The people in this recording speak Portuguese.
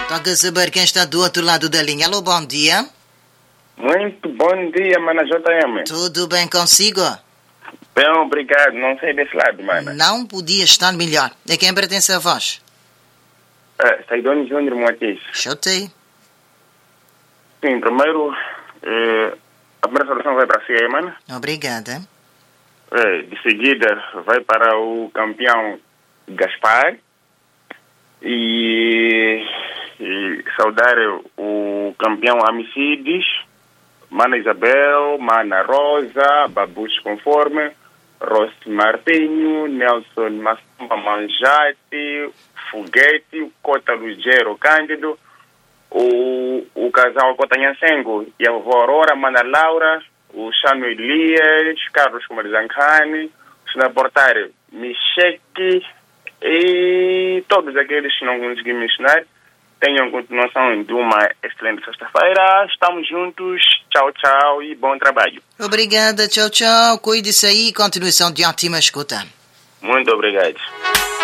Toca saber quem está do outro lado da linha. Alô, bom dia. Muito bom dia, mana JM. Tudo bem consigo? Bem, obrigado. Não sei desse lado, mana. Não podia estar melhor. A quem pertence a voz? Saidoni Júnior Moatis. Chutei. Sim, primeiro, a primeira solução vai para si, mana. Obrigada. De seguida, vai para o campeão Gaspar. E saudar o campeão Amicides, Mana Isabel, Mana Rosa, Babus Conforme, Rossi Martinho, Nelson Massamba Manjate, Foguete, Cota Lugero Cândido, o casal Cota Nhansengo e a vovó Aurora, Mana Laura, o Chano Elias, Carlos Kumarizankhani, o Sr. Portário Micheque e todos aqueles que não consegui mencionar. Tenham continuação de uma excelente sexta-feira. Estamos juntos. Tchau, tchau e bom trabalho. Obrigada, tchau, tchau. Cuide-se aí e continuação de ótima escuta. Muito obrigado.